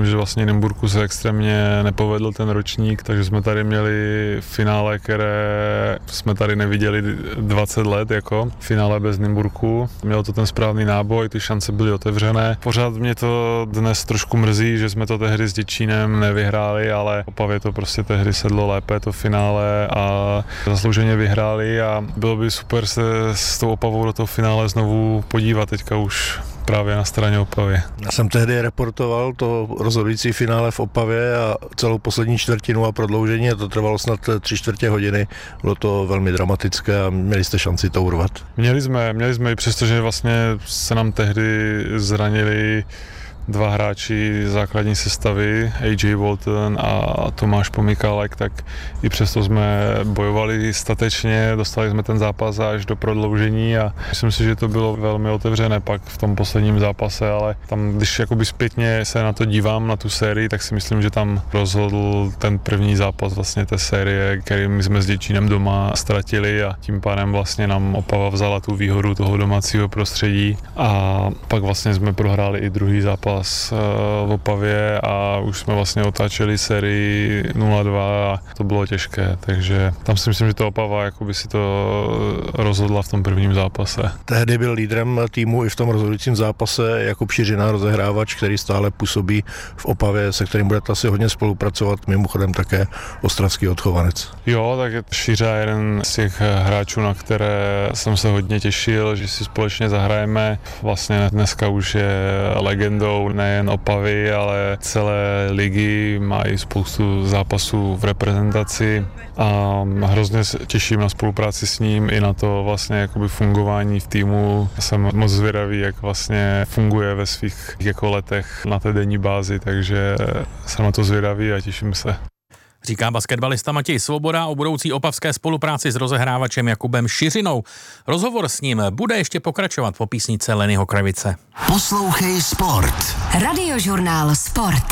tím, že vlastně Nymburku se extrémně nepovedl ten ročník, takže jsme tady měli finále, které jsme tady neviděli 20 let, jako finále bez Nymburku. Mělo to ten správný náboj, ty šance byly otevřené. Pořád mě to dnes trošku mrzí, že jsme to tehdy s Děčínem nevyhráli, ale Opavě to prostě tehdy sedlo lépe, to finále, a zaslouženě vyhráli a bylo by super se s tou Opavou do toho finále znovu podívat, teďka už právě na straně Opavy. Já jsem tehdy reportoval to rozhodující finále v Opavě a celou poslední čtvrtinu a prodloužení, a to trvalo snad 3/4 hodiny. Bylo to velmi dramatické a měli jste šanci to urvat. Měli jsme i přesto, že vlastně se nám tehdy zranili 2 hráči základní sestavy, AJ Walton a Tomáš Pomykálek, tak i přesto jsme bojovali statečně, dostali jsme ten zápas až do prodloužení a myslím si, že to bylo velmi otevřené pak v tom posledním zápase, ale tam, když jakoby zpětně se na to dívám, na tu sérii, tak si myslím, že tam rozhodl ten první zápas vlastně té série, který my jsme s Děčínem doma ztratili a tím pádem vlastně nám Opava vzala tu výhodu toho domácího prostředí a pak vlastně jsme prohráli i druhý zápas v Opavě a už jsme vlastně otáčeli sérii 0-2 a to bylo těžké, takže tam si myslím, že to Opava jakoby si to rozhodla v tom prvním zápase. Tehdy byl lídrem týmu i v tom rozhodujícím zápase Jakub Šiřina, rozehrávač, který stále působí v Opavě, se kterým budete asi hodně spolupracovat, mimochodem také ostravský odchovanec. Jo, tak Šiřa je jeden z těch hráčů, na které jsem se hodně těšil, že si společně zahrajeme. Vlastně dneska už je legendou nejen Opavy, ale celé ligy, má i spoustu zápasů v reprezentaci a hrozně se těším na spolupráci s ním i na to vlastně jakoby fungování v týmu. Jsem moc zvědavý, jak vlastně funguje ve svých jako letech na té denní bázi, takže jsem na to zvědavý a těším se. Říká basketbalista Matěj Svoboda o budoucí opavské spolupráci s rozehrávačem Jakubem Šiřinou. Rozhovor s ním bude ještě pokračovat po písničce Lennyho Kravice. Poslouchej Sport. Radiožurnál Sport.